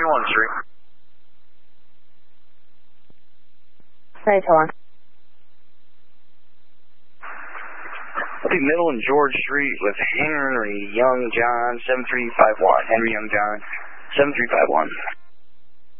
71 Street. Hey, hold on. I'll be Middle and George Street with Henry Young John 7351. Henry Young John 7351.